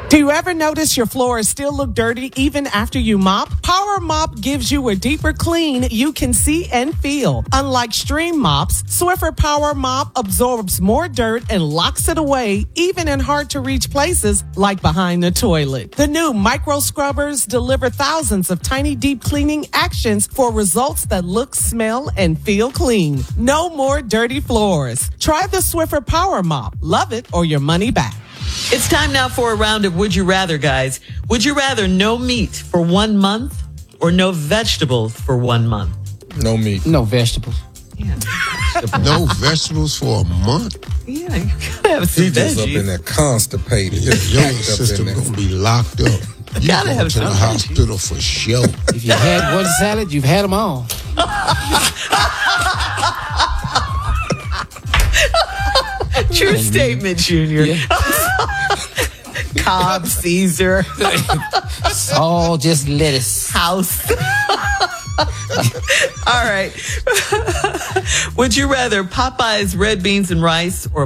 Do you ever notice your floors still look dirty even after you mop? Power Mop gives you a deeper clean you can see and feel. Unlike stream mops, Swiffer Power Mop absorbs more dirt and locks it away, even in hard-to-reach places like behind the toilet. The new micro scrubbers deliver thousands of tiny deep cleaning actions for results that look, smell, and feel clean. No more dirty floors. Try the Swiffer Power Mop. Love it or your money back. It's time now for a round of Would You Rather, guys. Would you rather no meat for 1 month or no vegetables for 1 month? No meat. No vegetables. Yeah. No vegetables for a month? Yeah, you gotta have some He just up in veggies. there constipated. Your Packed up system in there. gonna be locked up. You Gotta going have to the some hospital for sure. If you had one salad, you've had them all. True statement, Junior. Yeah. Cobb, Caesar, It's all just lettuce. house. All right. Would you rather Popeye's red beans and rice or